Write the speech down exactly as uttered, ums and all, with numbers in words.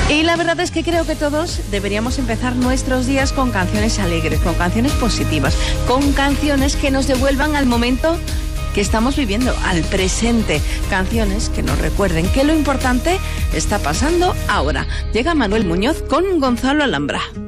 Y la verdad es que creo que todos deberíamos empezar nuestros días con canciones alegres, con canciones positivas, con canciones que nos devuelvan al momento que estamos viviendo, al presente. Canciones que nos recuerden que lo importante está pasando ahora. Llega Manuel Muñoz con Gonzalo Alhambra.